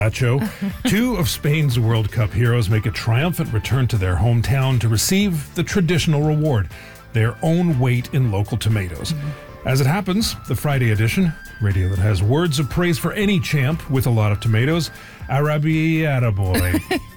Two of Spain's World Cup heroes make a triumphant return to their hometown to receive the traditional reward, their own weight in local tomatoes. As it happens, the Friday edition, radio that has words of praise for any champ with a lot of tomatoes, Arabi Attaboy.